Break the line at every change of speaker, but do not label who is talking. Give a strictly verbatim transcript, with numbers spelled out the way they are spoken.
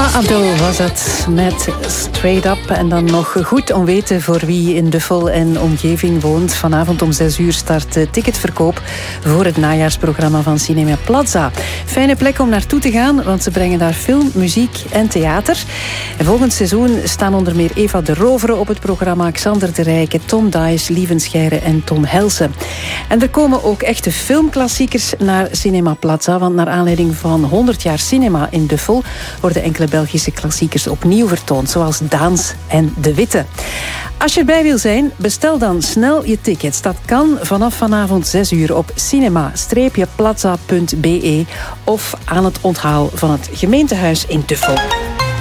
Abdul was het met Straight Up. En dan nog goed om weten voor wie in Duffel en omgeving woont. Vanavond om zes uur start de ticketverkoop voor het najaarsprogramma van Cinema Plaza. Fijne plek om naartoe te gaan, want ze brengen daar film, muziek en theater. En volgend seizoen staan onder meer Eva de Rovere op het programma, Xander de Rijke, Tom Dice, Lieven Scheire en Tom Helsen. En er komen ook echte filmklassiekers naar Cinema Plaza, want naar aanleiding van honderd jaar cinema in Duffel worden enkele Belgische klassiekers opnieuw vertoond, zoals Daans en De Witte. Als je erbij wil zijn, bestel dan snel je tickets. Dat kan vanaf vanavond zes uur op cinema plaza punt be of aan het onthaal van het gemeentehuis in Duffel.